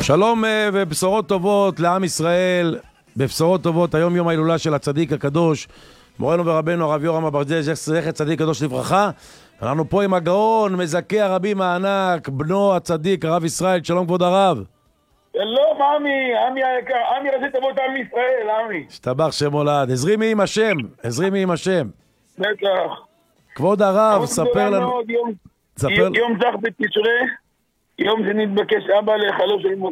שלום ובשורות טובות לעם ישראל, בבשורות טובות. היום יום ההילולה של הצדיק הקדוש, מורנו ורבנו הרב יורם אברג'יל, זכר צדיק קדוש לברכה. אנחנו פה עם הגאון, מזכה הרבים הענק, בנו הצדיק, הרב ישראל. שלום כבוד הרב. שלום עמי היקר, עמי ראשי תיבות עם ישראל, עמי. השתבח שם הולד, עזרי עם השם, עזרי עם השם. בטח. כבוד הרב, ספר לנו. יום זך בתשרי, יום שנתבקש אבא לחלוף של